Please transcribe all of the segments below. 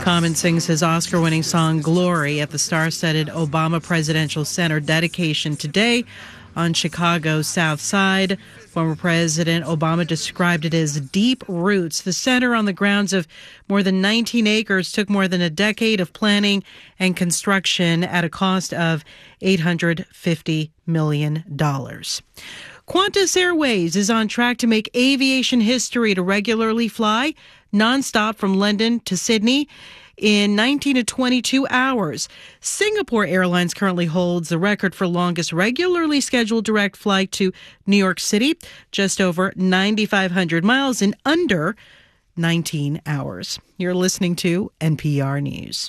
Common sings his Oscar-winning song Glory at the star-studded Obama Presidential Center dedication today on Chicago's South Side. Former President Obama described it as deep roots. The center, on the grounds of more than 19 acres, took more than a decade of planning and construction at a cost of $850 million. Qantas Airways is on track to make aviation history to regularly fly nonstop from London to Sydney in 19 to 22 hours. Singapore Airlines currently holds the record for longest regularly scheduled direct flight to New York City, just over 9,500 miles in under 19 hours. You're listening to NPR News.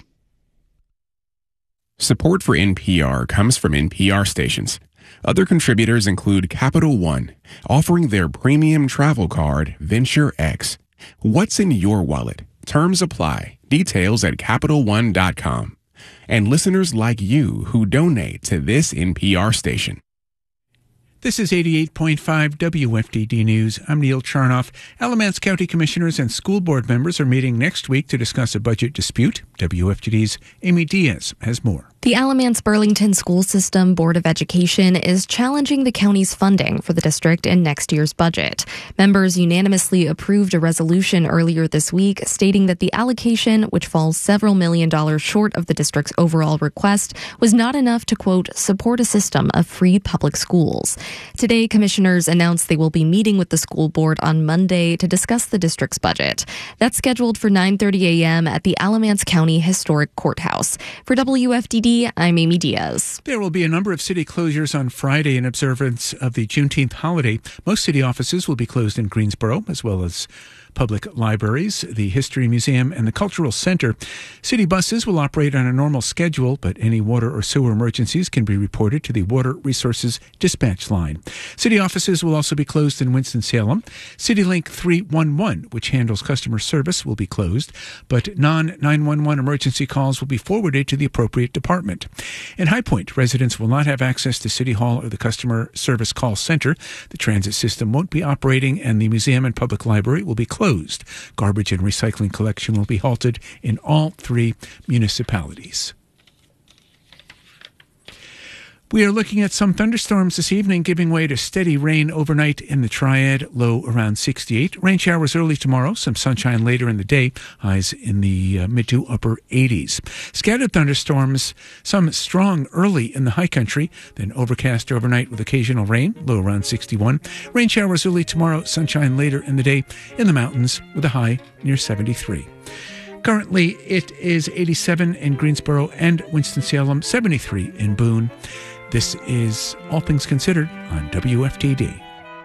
Support for NPR comes from NPR stations. Other contributors include Capital One, offering their premium travel card, Venture X. What's in your wallet? Terms apply. Details at CapitalOne.com. And listeners like you who donate to this NPR station. This is 88.5 WFDD News. I'm Neil Charnoff. Alamance County Commissioners and school board members are meeting next week to discuss a budget dispute. WFDD's Amy Diaz has more. The Alamance Burlington School System Board of Education is challenging the county's funding for the district in next year's budget. Members unanimously approved a resolution earlier this week stating that the allocation, which falls several $1 million short of the district's overall request, was not enough to, quote, support a system of free public schools. Today, commissioners announced they will be meeting with the school board on Monday to discuss the district's budget. That's scheduled for 9:30 a.m. at the Alamance County Historic Courthouse. For WFDD, I'm Amy Diaz. There will be a number of city closures on Friday in observance of the Juneteenth holiday. Most city offices will be closed in Greensboro, as well as public libraries, the History Museum, and the Cultural Center. City buses will operate on a normal schedule, but any water or sewer emergencies can be reported to the Water Resources Dispatch Line. City offices will also be closed in Winston-Salem. CityLink 311, which handles customer service, will be closed, but non-911 emergency calls will be forwarded to the appropriate department. In High Point, residents will not have access to City Hall or the Customer Service Call Center. The transit system won't be operating, and the museum and public library will be closed. Garbage and recycling collection will be halted in all three municipalities. We are looking at some thunderstorms this evening, giving way to steady rain overnight in the Triad, low around 68. Rain showers early tomorrow, some sunshine later in the day, highs in the mid to upper 80s. Scattered thunderstorms, some strong early in the high country, then overcast overnight with occasional rain, low around 61. Rain showers early tomorrow, sunshine later in the day in the mountains with a high near 73. Currently, it is 87 in Greensboro and Winston-Salem, 73 in Boone. This is All Things Considered on WFTD.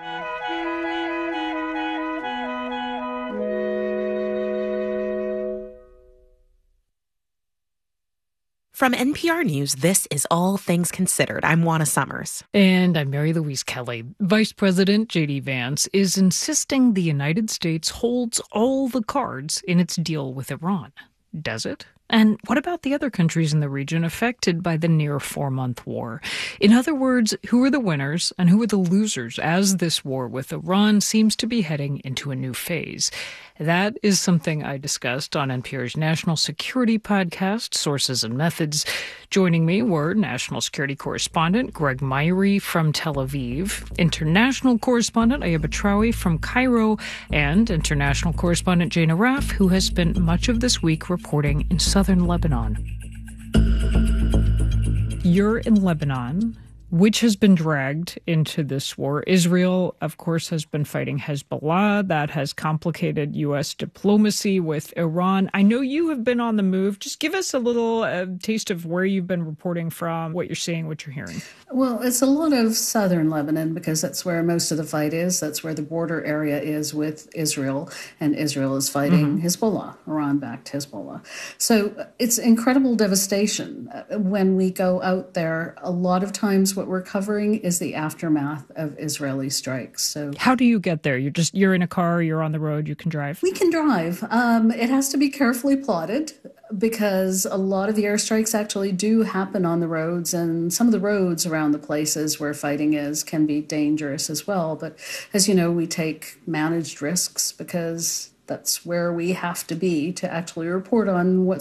From NPR News, this is All Things Considered. I'm Juana Summers. And I'm Mary Louise Kelly. Vice President J.D. Vance is insisting the United States holds all the cards in its deal with Iran. Does it? And what about the other countries in the region affected by the near 4-month war? In other words, who are the winners and who are the losers as this war with Iran seems to be heading into a new phase? That is something I discussed on NPR's National Security podcast, Sources and Methods. Joining me were national security correspondent Greg Myrie from Tel Aviv, international correspondent Ayaba Traoui from Cairo, and international correspondent Jane Arraf, who has spent much of this week reporting in southern Lebanon. You're in Lebanon, which has been dragged into this war. Israel, of course, has been fighting Hezbollah. That has complicated U.S. diplomacy with Iran. I know you have been on the move. Just give us a little taste of where you've been reporting from, what you're seeing, what you're hearing. Well, it's a lot of southern Lebanon because that's where most of the fight is. That's where the border area is with Israel, and Israel is fighting Hezbollah, Iran-backed Hezbollah. So it's incredible devastation. When we go out there, a lot of times what we're covering is the aftermath of Israeli strikes. So how do you get there? You're in a car, you're on the road, you can drive? We can drive. It has to be carefully plotted because a lot of the airstrikes actually do happen on the roads, and some of the roads around the places where fighting is can be dangerous as well. But as you know, we take managed risks because that's where we have to be to actually report on what's